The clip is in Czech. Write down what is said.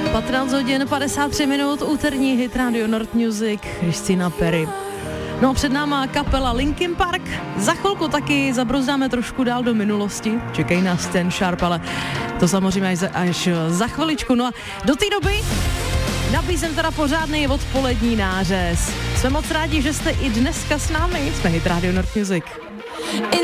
15 hodin 53 minut, úterní hit Radio Nord Music, Christina Perry. No a před náma kapela Linkin Park. Za chvilku taky zabrozdáme trošku dál do minulosti. Čekají nás ten Sharp, ale to samozřejmě až za chviličku. No a do té doby nabízím teda pořádný odpolední nářez. Jsme moc rádi, že jste i dneska s námi. Jsme hit Radio Nord Music.